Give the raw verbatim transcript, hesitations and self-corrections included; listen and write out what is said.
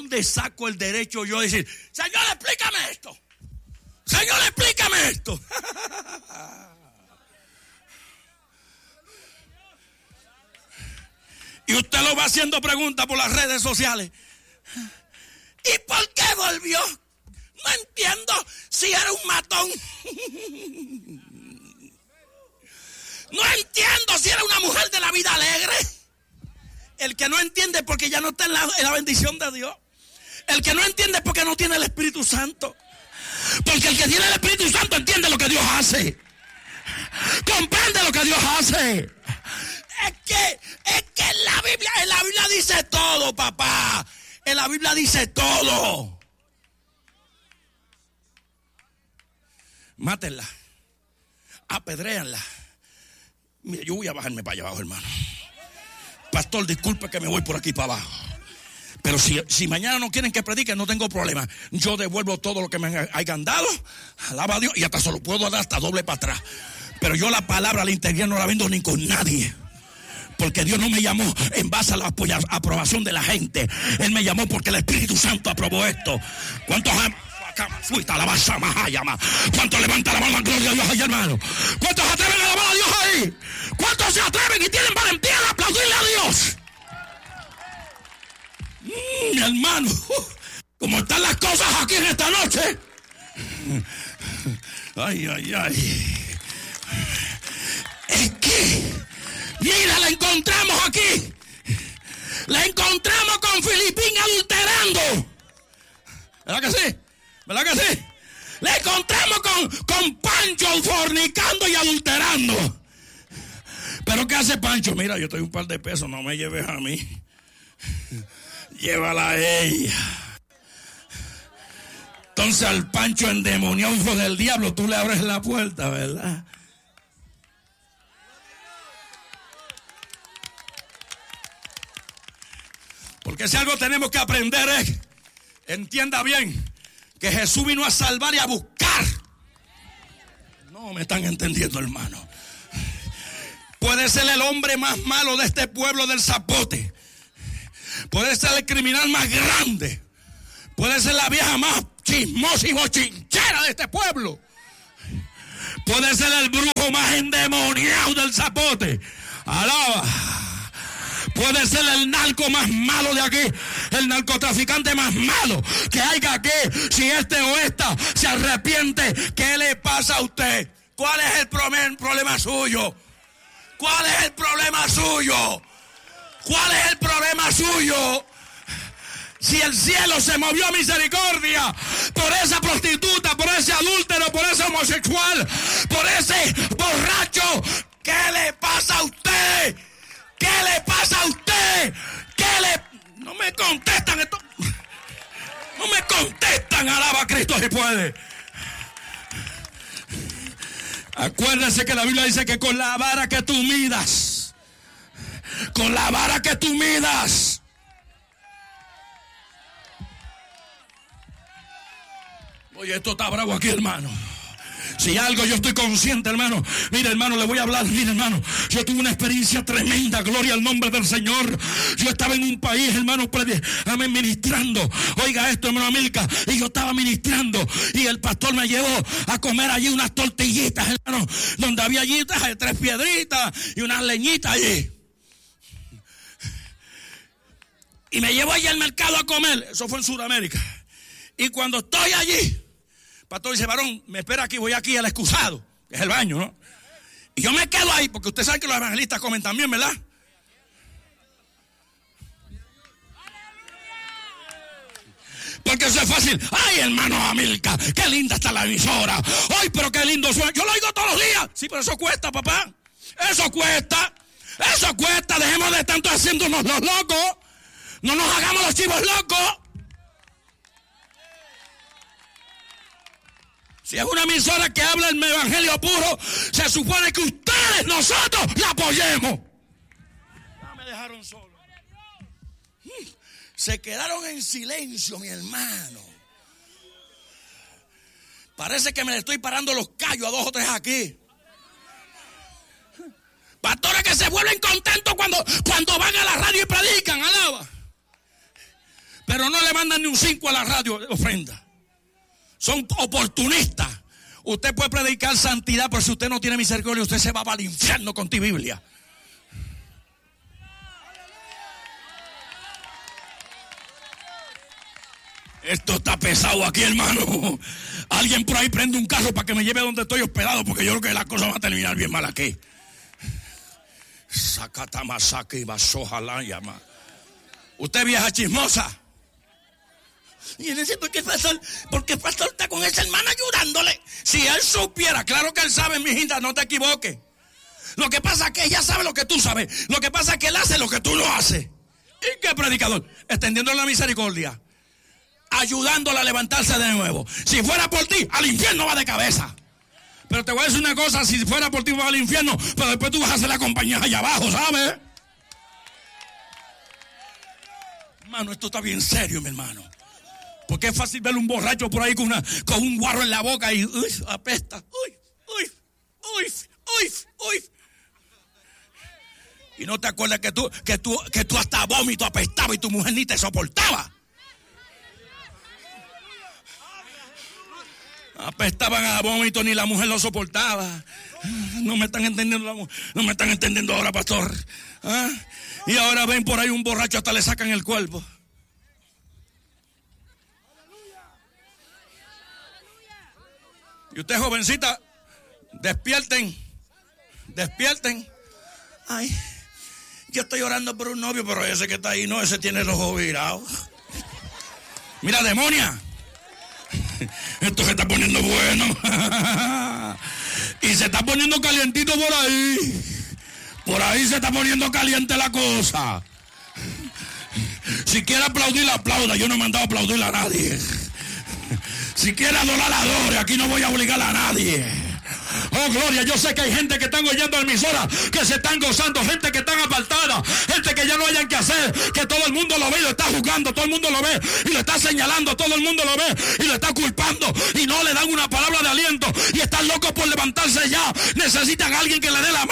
dónde saco el derecho yo de decir, Señor, explícame esto? Señor, explícame esto. Y usted lo va haciendo preguntas por las redes sociales. ¿Y por qué volvió? No entiendo si era un matón. No entiendo si era una mujer de la vida alegre. El que no entiende porque ya no está en la, en la bendición de Dios. El que no entiende porque no tiene el Espíritu Santo. Porque el que tiene el Espíritu Santo entiende lo que Dios hace. Comprende lo que Dios hace. Es que, es que en la Biblia, en la Biblia dice todo, papá. En la Biblia dice todo. Mátenla. Apedréanla. Mire, yo voy a bajarme para allá abajo, hermano. Pastor, disculpe que me voy por aquí para abajo. Pero si, si mañana no quieren que predique, no tengo problema. Yo devuelvo todo lo que me hayan dado. Alaba a Dios. Y hasta se lo puedo dar hasta doble para atrás. Pero yo la palabra al interior no la vendo ni con nadie. Porque Dios no me llamó en base a la aprobación de la gente. Él me llamó porque el Espíritu Santo aprobó esto. ¿Cuántos ¿Cuántos levantan la mano a gloria a Dios ahí, hermano? ¿Cuántos se atreven a alabar a Dios ahí? ¿Cuántos se atreven y tienen valentía de aplaudirle a Dios? Mm, hermano, como están las cosas aquí en esta noche. Ay, ay, ay. Es que, mira, la encontramos aquí. La encontramos con Filipín adulterando. ¿Verdad que sí? ¿Verdad que sí? La encontramos con, con Pancho fornicando y adulterando. ¿Pero qué hace Pancho? Mira, yo estoy un par de pesos, no me lleves a mí. Llévala a ella. Entonces al Pancho endemoniado, hijo del diablo, tú le abres la puerta, ¿verdad? Porque si algo tenemos que aprender es, entienda bien, que Jesús vino a salvar y a buscar. No me están entendiendo, hermano. Puede ser el hombre más malo de este pueblo del Zapote. Puede ser el criminal más grande. Puede ser la vieja más chismosa y bochinchera de este pueblo. Puede ser el brujo más endemoniado del Zapote. Alaba. Puede ser el narco más malo de aquí, el narcotraficante más malo que haya aquí. Si este o esta se arrepiente, ¿qué le pasa a usted? ¿Cuál es el problema suyo? ¿Cuál es el problema suyo? ¿Cuál es el problema suyo? Si el cielo se movió a misericordia por esa prostituta, por ese adúltero, por ese homosexual, por ese borracho, ¿qué le pasa a usted? ¿Qué le pasa a usted? ¿Qué le...? No me contestan esto. No me contestan. Alaba a Cristo si puede. Acuérdense que la Biblia dice que con la vara que tú midas, con la vara que tú midas, oye, esto está bravo aquí, hermano. Si algo yo estoy consciente, hermano. Mire, hermano, le voy a hablar. Mire, hermano, yo tuve una experiencia tremenda. Gloria al nombre del Señor. Yo estaba en un país, hermano, ministrando. Oiga esto, hermano Amilca. Y yo estaba ministrando. Y el pastor me llevó a comer allí unas tortillitas, hermano. Donde había allí tres piedritas y unas leñitas allí. Y me llevó allí al mercado a comer. Eso fue en Sudamérica. Y cuando estoy allí, pastor dice, varón, me espera aquí, voy aquí al excusado, que es el baño, ¿no? Y yo me quedo ahí, porque usted sabe que los evangelistas comen también, ¿verdad? Porque eso es fácil. Ay, hermano Amilca, qué linda está la emisora. Ay, pero qué lindo suena. Yo lo oigo todos los días. Sí, pero eso cuesta, papá. Eso cuesta. Eso cuesta. Dejemos de tanto haciéndonos los locos. No nos hagamos los chivos locos. Si es una emisora que habla el evangelio puro, se supone que ustedes, nosotros, la apoyemos. No me dejaron solo. Se quedaron en silencio, mi hermano. Parece que me le estoy parando los callos a dos o tres aquí. Pastores que se vuelven contentos cuando, cuando van a la radio y predican, alaba. pero no le mandan ni un cinco a la radio de ofrenda. Son oportunistas. Usted puede predicar santidad, pero si usted no tiene misericordia, usted se va para el infierno con tu Biblia. Esto está pesado aquí, hermano. Alguien por ahí prende un carro para que me lleve donde estoy hospedado, porque yo creo que las cosas van a terminar bien mal aquí. Usted vieja chismosa. Y él dice, ¿por qué el pastor, porque el pastor está con esa hermana ayudándole? Si él supiera, claro que él sabe, mi hijita, no te equivoques. Lo que pasa es que ella sabe lo que tú sabes. Lo que pasa es que él hace lo que tú no haces. ¿Y qué predicador? Extendiendo la misericordia, ayudándola a levantarse de nuevo. Si fuera por ti, al infierno va de cabeza. Pero te voy a decir una cosa, si fuera por ti va al infierno, pero después tú vas a hacer la compañía allá abajo, ¿sabes? Hermano, esto está bien serio, mi hermano. Porque es fácil ver un borracho por ahí con, una, con un guarro en la boca y uy, apesta. Uy, uy, uy, uy, uy. Y no te acuerdas que tú, que tú, que tú hasta vómito apestaba y tu mujer ni te soportaba. Apestaban a vómito, ni la mujer lo soportaba. No me están entendiendo, no me están entendiendo ahora, pastor. ¿Ah? Y ahora ven por ahí un borracho, hasta le sacan el cuerpo. Y usted, jovencita, despierten, despierten. Ay, yo estoy orando por un novio, pero ese que está ahí, no, ese tiene los ojos virados. Mira, demonia. Esto se está poniendo bueno. Y se está poniendo calientito por ahí. Por ahí se está poniendo caliente la cosa. Si quiere aplaudir, aplauda. Yo no he mandado a aplaudir a nadie. Si quiere adorar, adore. Aquí no voy a obligar a nadie. Oh, gloria, yo sé que hay gente que están oyendo emisoras, que se están gozando, gente que están apartada, gente que ya no hayan que hacer, que todo el mundo lo ve y lo está juzgando, todo el mundo lo ve y lo está señalando, todo el mundo lo ve y lo está culpando y no le dan una palabra de aliento y están locos por levantarse ya. Necesitan a alguien que le dé la mano.